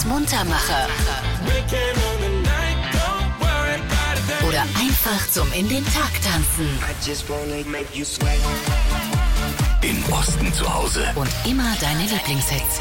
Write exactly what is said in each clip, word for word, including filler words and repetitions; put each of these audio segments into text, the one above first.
Muntermacher oder einfach zum in den Tag tanzen. Im Osten zu Hause Und immer deine Lieblingshits.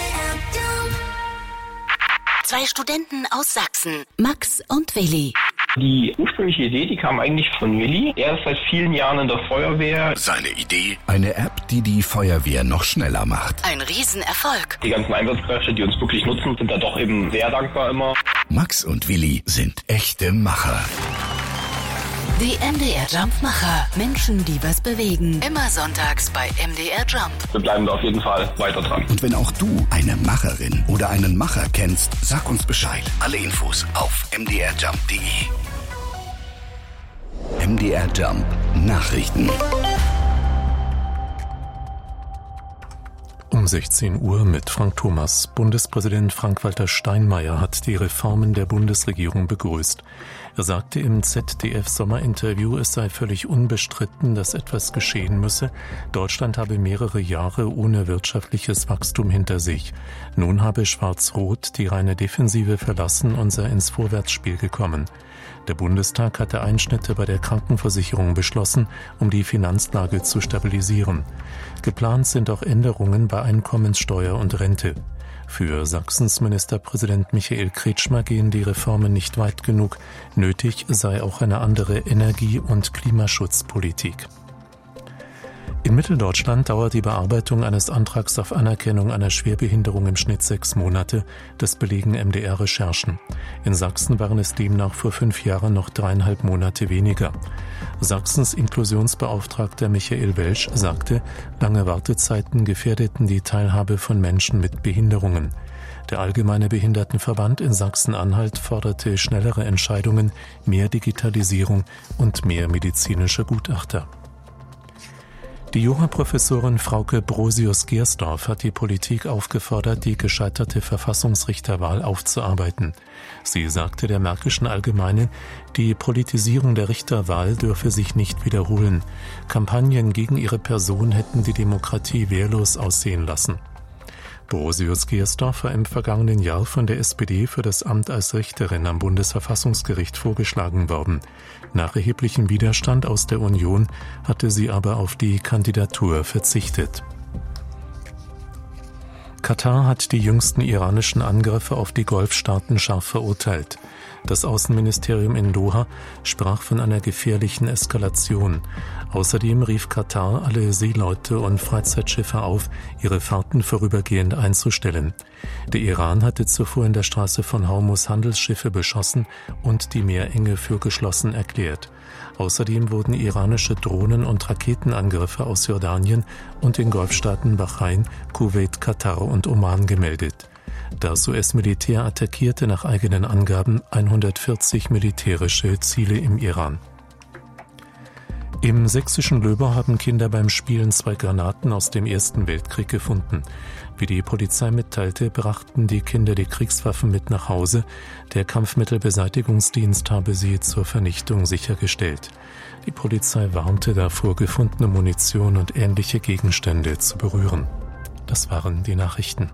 Zwei Studenten aus Sachsen, Max und Willi. Die ursprüngliche Idee, die kam eigentlich von Willi. Er ist seit vielen Jahren in der Feuerwehr. Seine Idee: eine App, die die Feuerwehr noch schneller macht. Ein Riesenerfolg. Die ganzen Einsatzkräfte, die uns wirklich nutzen, sind da doch eben sehr dankbar immer. Max und Willi sind echte Macher. Die M D R Jump-Macher. Menschen, die was bewegen. Immer sonntags bei M D R Jump. Wir bleiben da auf jeden Fall weiter dran. Und wenn auch du eine Macherin oder einen Macher kennst, sag uns Bescheid. Alle Infos auf m d r jump punkt d e. M D R Jump Nachrichten. Um sechzehn Uhr mit Frank Thomas. Bundespräsident Frank-Walter Steinmeier hat die Reformen der Bundesregierung begrüßt. Er sagte im Z D F-Sommerinterview, es sei völlig unbestritten, dass etwas geschehen müsse. Deutschland habe mehrere Jahre ohne wirtschaftliches Wachstum hinter sich. Nun habe Schwarz-Rot die reine Defensive verlassen und sei ins Vorwärtsspiel gekommen. Der Bundestag hatte Einschnitte bei der Krankenversicherung beschlossen, um die Finanzlage zu stabilisieren. Geplant sind auch Änderungen bei Einkommenssteuer und Rente. Für Sachsens Ministerpräsident Michael Kretschmer gehen die Reformen nicht weit genug. Nötig sei auch eine andere Energie- und Klimaschutzpolitik. In Mitteldeutschland dauert die Bearbeitung eines Antrags auf Anerkennung einer Schwerbehinderung im Schnitt sechs Monate. Das belegen M D R-Recherchen. In Sachsen waren es demnach vor fünf Jahren noch dreieinhalb Monate weniger. Sachsens Inklusionsbeauftragter Michael Welsch sagte, lange Wartezeiten gefährdeten die Teilhabe von Menschen mit Behinderungen. Der Allgemeine Behindertenverband in Sachsen-Anhalt forderte schnellere Entscheidungen, mehr Digitalisierung und mehr medizinische Gutachter. Die Juraprofessorin Frauke Brosius-Gersdorf hat die Politik aufgefordert, die gescheiterte Verfassungsrichterwahl aufzuarbeiten. Sie sagte der Märkischen Allgemeinen, die Politisierung der Richterwahl dürfe sich nicht wiederholen. Kampagnen gegen ihre Person hätten die Demokratie wehrlos aussehen lassen. Brosius-Gersdorf war im vergangenen Jahr von der S P D für das Amt als Richterin am Bundesverfassungsgericht vorgeschlagen worden. Nach erheblichem Widerstand aus der Union hatte sie aber auf die Kandidatur verzichtet. Katar hat die jüngsten iranischen Angriffe auf die Golfstaaten scharf verurteilt. Das Außenministerium in Doha sprach von einer gefährlichen Eskalation. Außerdem rief Katar alle Seeleute und Freizeitschiffe auf, ihre Fahrten vorübergehend einzustellen. Der Iran hatte zuvor in der Straße von Hormuz Handelsschiffe beschossen und die Meerenge für geschlossen erklärt. Außerdem wurden iranische Drohnen- und Raketenangriffe aus Jordanien und den Golfstaaten Bahrain, Kuwait, Katar und Oman gemeldet. Das U S-Militär attackierte nach eigenen Angaben hundertvierzig militärische Ziele im Iran. Im sächsischen Löber haben Kinder beim Spielen zwei Granaten aus dem Ersten Weltkrieg gefunden. Wie die Polizei mitteilte, brachten die Kinder die Kriegswaffen mit nach Hause. Der Kampfmittelbeseitigungsdienst habe sie zur Vernichtung sichergestellt. Die Polizei warnte davor, gefundene Munition und ähnliche Gegenstände zu berühren. Das waren die Nachrichten.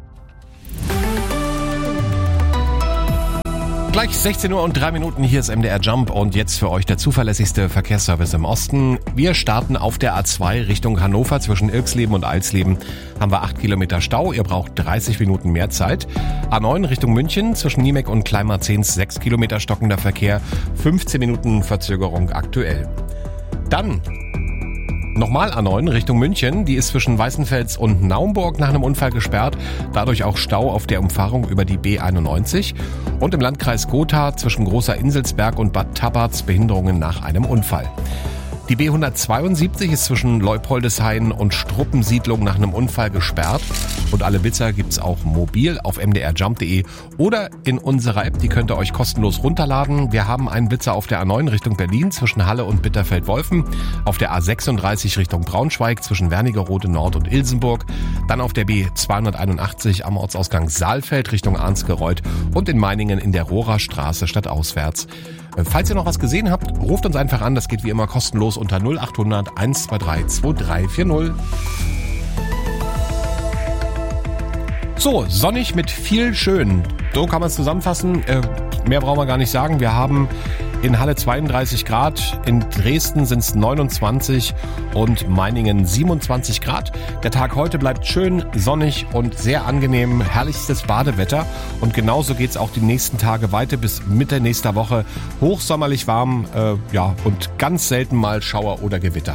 Gleich sechzehn Uhr und drei Minuten, hier ist M D R Jump und jetzt für euch der zuverlässigste Verkehrsservice im Osten. Wir starten auf der A zwei Richtung Hannover zwischen Ilksleben und Alsleben. Haben wir acht Kilometer Stau, ihr braucht dreißig Minuten mehr Zeit. A neun Richtung München zwischen Niemek und Kleinmarzehns sechs Kilometer stockender Verkehr, fünfzehn Minuten Verzögerung aktuell. Dann nochmal A neun Richtung München, die ist zwischen Weißenfels und Naumburg nach einem Unfall gesperrt, dadurch auch Stau auf der Umfahrung über die B einundneunzig und im Landkreis Gotha zwischen Großer Inselsberg und Bad Tabarz Behinderungen nach einem Unfall. Die B hundertzweiundsiebzig ist zwischen Leupoldeshain und Struppensiedlung nach einem Unfall gesperrt. Und alle Blitzer gibt's auch mobil auf m d r jump punkt d e oder in unserer App, die könnt ihr euch kostenlos runterladen. Wir haben einen Blitzer auf der A neun Richtung Berlin zwischen Halle und Bitterfeld-Wolfen, auf der A sechsunddreißig Richtung Braunschweig zwischen Wernigerode Nord und Ilsenburg, dann auf der B zweihunderteinundachtzig am Ortsausgang Saalfeld Richtung Arnsgereuth und in Meiningen in der Rohrer Straße stadtauswärts. Falls ihr noch was gesehen habt, ruft uns einfach an, das geht wie immer kostenlos unter null acht hundert eins zwei drei zwei drei vier null. So, sonnig mit viel schön. So kann man es zusammenfassen. Äh, mehr brauchen wir gar nicht sagen. Wir haben in Halle zweiunddreißig Grad, in Dresden sind es neunundzwanzig und Meiningen siebenundzwanzig Grad. Der Tag heute bleibt schön, sonnig und sehr angenehm, herrlichstes Badewetter. Und genauso geht's auch die nächsten Tage weiter bis Mitte nächster Woche. Hochsommerlich warm, äh, ja, und ganz selten mal Schauer oder Gewitter.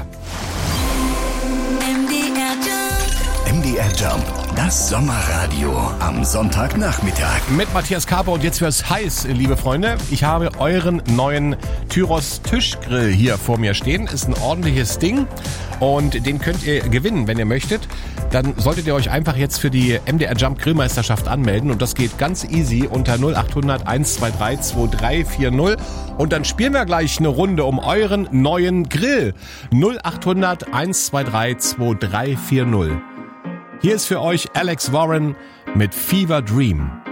M D R Jump, das Sommerradio am Sonntagnachmittag. Mit Matthias Kaper und jetzt wird's heiß, liebe Freunde. Ich habe euren neuen Tyros Tischgrill hier vor mir stehen. Ist ein ordentliches Ding und den könnt ihr gewinnen, wenn ihr möchtet. Dann solltet ihr euch einfach jetzt für die M D R Jump Grillmeisterschaft anmelden und das geht ganz easy unter null acht hundert eins zwei drei zwei drei vier null und dann spielen wir gleich eine Runde um euren neuen Grill. null acht hundert eins zwei drei zwei drei vier null. Hier ist für euch Alex Warren mit Fever Dream.